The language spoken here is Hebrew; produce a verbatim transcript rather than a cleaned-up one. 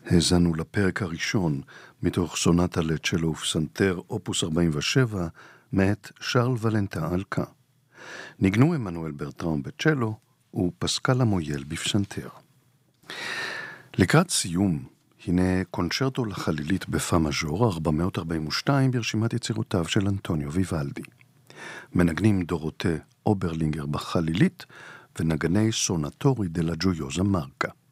האזנו לפרק הראשון מתוך סונטה לצ'לו ופסנתר אופוס ארבעים ושבע מאת שרל ולנטה אלקה. ניגנו עמנואל ברטרם בצ'לו ופסקל המויאל בפסנתר. לקראת סיום, הנה קונצ'רטו לחלילית בפא מז'ור ארבע מאות ארבעים ושתיים ברשימת יצירותיו של אנטוניו ויוולדי. מנגנים דורוטה אוברלינגר בחלילית ונגני סונטורי דלה ג'ויוזה מרקה.